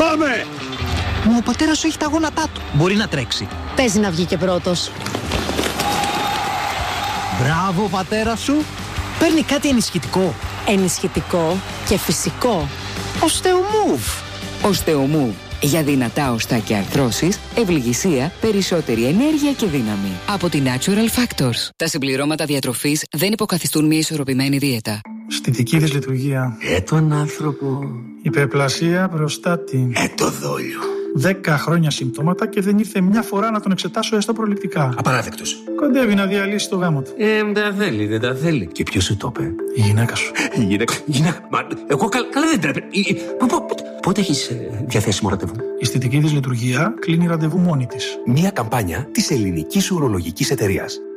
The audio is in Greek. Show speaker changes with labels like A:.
A: Πάμε!
B: Μα ο πατέρας σου έχει τα γόνατά του. Μπορεί να τρέξει.
C: Παίζει να βγει και πρώτος.
B: Μπράβο, πατέρα σου. Παίρνει κάτι ενισχυτικό.
C: Ενισχυτικό και φυσικό.
B: Osteomove.
D: Osteomove. Για δυνατά οστά και αρθρώσεις, ευληγησία, περισσότερη ενέργεια και δύναμη. Από τη Natural Factors. Τα συμπληρώματα διατροφής δεν υποκαθιστούν μια ισορροπημένη δίαιτα.
E: Στη δική της λειτουργία.
A: Τον άνθρωπο.
E: Υπερπλασία προστάτη.
A: Το δόλιο.
E: 10 χρόνια συμπτώματα και δεν ήρθε μια φορά να τον εξετάσω έστω προληπτικά.
A: Απαράδεκτος.
E: Κοντεύει να διαλύσει το γάμο του.
A: Δεν τα θέλει. Και ποιος σου το είπε?
E: Η γυναίκα σου.
A: Η γυναίκα. Μα εγώ καλά δεν πρέπει. Πότε έχεις διαθέσιμο ραντεβού?
E: Η αισθητική της λειτουργία κλείνει ραντεβού μόνη της.
A: Μια καμπάνια της Ελληνικής Ουρολογικής Εταιρείας.